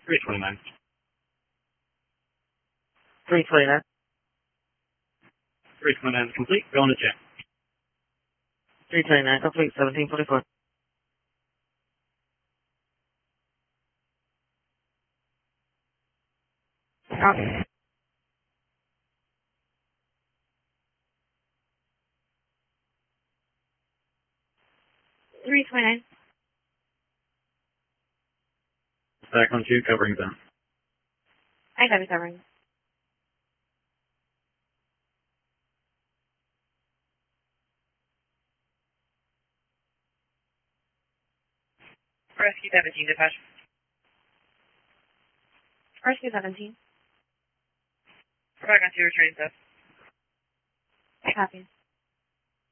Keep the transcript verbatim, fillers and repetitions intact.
three twenty-nine. three twenty-nine. three twenty-nine is complete. Going to check. three twenty-nine complete, seventeen forty-four. Copy. three twenty-nine. Back on two, covering zone. I got it covering. Rescue seventeen, dispatch. Rescue seventeen. We're back on two, returning stuff. Copy.